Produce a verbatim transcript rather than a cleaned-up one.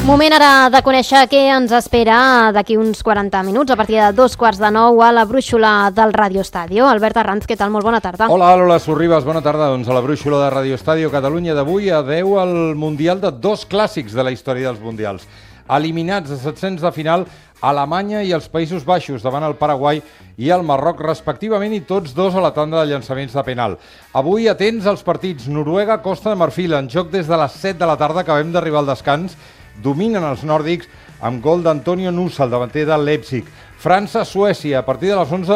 Moment ara de conèixer què ens espera d'aquí uns quaranta minuts, a partir de dos quarts de nou a la brúixola del Radio Estadio. Albert Arranz, què tal? Molt bona tarda. Hola, Lola Sorribas, bona tarda. Doncs a la brúixola de Radio Estadio Catalunya d'avui adeu al Mundial de dos clàssics de la història dels Mundials. Eliminats a setzents de final, Alemanya i els Països Baixos davant el Paraguai i el Marroc respectivament, i tots dos a la tanda de llançaments de penal. Avui atents als partits Noruega-Costa de Marfil, en joc des de les set de la tarda, acabem d'arribar al descans. Dominen els nòrdics amb gol d'Antonio Nusa, el davanter del Leipzig. França-Suècia, a partir de les onze